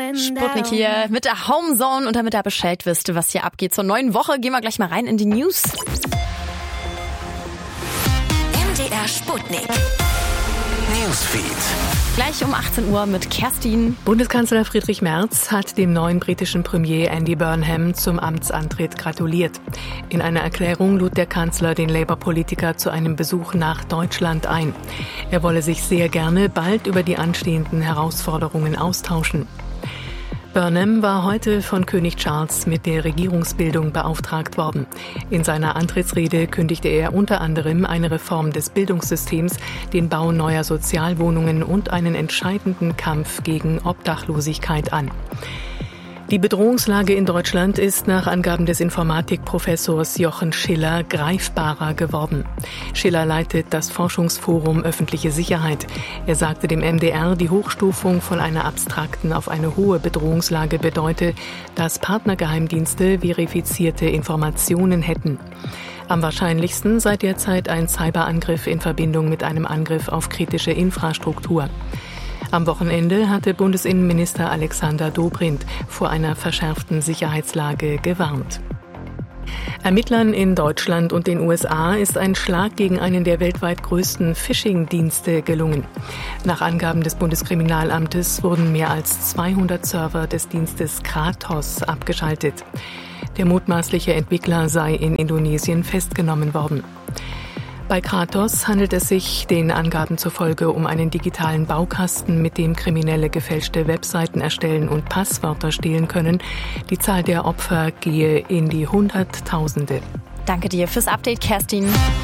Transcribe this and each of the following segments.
Sputnik hier mit der Homezone und damit ihr Bescheid wisst, was hier abgeht. Zur neuen Woche gehen wir gleich mal rein in die News. MDR Sputnik Newsfeed. Gleich um 18 Uhr mit Kerstin. Bundeskanzler Friedrich Merz hat dem neuen britischen Premier Andy Burnham zum Amtsantritt gratuliert. In einer Erklärung lud der Kanzler den Labour-Politiker zu einem Besuch nach Deutschland ein. Er wolle sich sehr gerne bald über die anstehenden Herausforderungen austauschen. Burnham war heute von König Charles mit der Regierungsbildung beauftragt worden. In seiner Antrittsrede kündigte er unter anderem eine Reform des Bildungssystems, den Bau neuer Sozialwohnungen und einen entscheidenden Kampf gegen Obdachlosigkeit an. Die Bedrohungslage in Deutschland ist nach Angaben des Informatikprofessors Jochen Schiller greifbarer geworden. Schiller leitet das Forschungsforum Öffentliche Sicherheit. Er sagte dem MDR, die Hochstufung von einer abstrakten auf eine hohe Bedrohungslage bedeute, dass Partnergeheimdienste verifizierte Informationen hätten. Am wahrscheinlichsten sei derzeit ein Cyberangriff in Verbindung mit einem Angriff auf kritische Infrastruktur. Am Wochenende hatte Bundesinnenminister Alexander Dobrindt vor einer verschärften Sicherheitslage gewarnt. Ermittlern in Deutschland und den USA ist ein Schlag gegen einen der weltweit größten Phishing-Dienste gelungen. Nach Angaben des Bundeskriminalamtes wurden mehr als 200 Server des Dienstes Kratos abgeschaltet. Der mutmaßliche Entwickler sei in Indonesien festgenommen worden. Bei Kratos handelt es sich den Angaben zufolge um einen digitalen Baukasten, mit dem Kriminelle gefälschte Webseiten erstellen und Passwörter stehlen können. Die Zahl der Opfer gehe in die Hunderttausende. Danke dir fürs Update, Kerstin.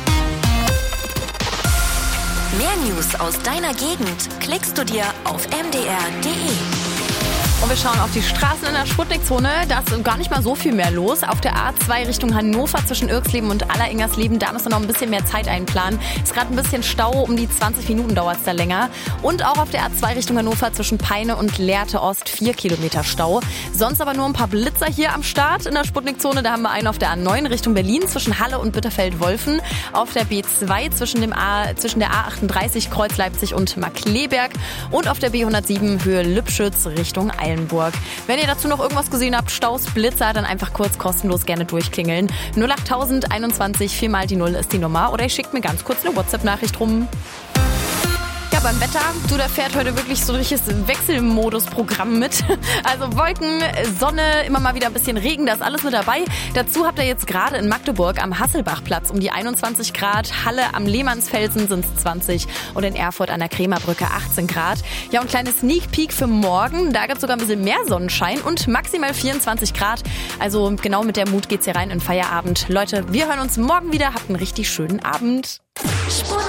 Mehr News aus deiner Gegend klickst du dir auf mdr.de. Und wir schauen auf die Straßen in der Sputnik-Zone. Da ist gar nicht mal so viel mehr los. Auf der A2 Richtung Hannover zwischen Irxleben und Alleringersleben, da müssen wir noch ein bisschen mehr Zeit einplanen. Ist gerade ein bisschen Stau, um die 20 Minuten dauert es da länger. Und auch auf der A2 Richtung Hannover zwischen Peine und Lehrte Ost 4 Kilometer Stau. Sonst aber nur ein paar Blitzer hier am Start in der Sputnik-Zone. Da haben wir einen auf der A9 Richtung Berlin zwischen Halle und Bitterfeld-Wolfen. Auf der B2 zwischen der A38 Kreuz Leipzig und Markkleeberg. Und auf der B107 Höhe Lübschütz Richtung Eilenburg. Wenn ihr dazu noch irgendwas gesehen habt, Staus, Blitzer, dann einfach kurz kostenlos gerne durchklingeln. 08000 21 4 mal die 0 ist die Nummer. Oder ihr schickt mir ganz kurz eine WhatsApp-Nachricht rum. Ja, beim Wetter, da fährt heute wirklich so ein richtiges Wechselmodus-Programm mit. Also Wolken, Sonne, immer mal wieder ein bisschen Regen, da ist alles mit dabei. Dazu habt ihr jetzt gerade in Magdeburg am Hasselbachplatz um die 21 Grad, Halle am Lehmannsfelsen sind es 20 und in Erfurt an der Krämerbrücke 18 Grad. Ja, und kleine Sneak Peek für morgen, da gibt es sogar ein bisschen mehr Sonnenschein und maximal 24 Grad. Also genau mit der Mut geht's hier rein in Feierabend. Leute, wir hören uns morgen wieder, habt einen richtig schönen Abend. Sputnik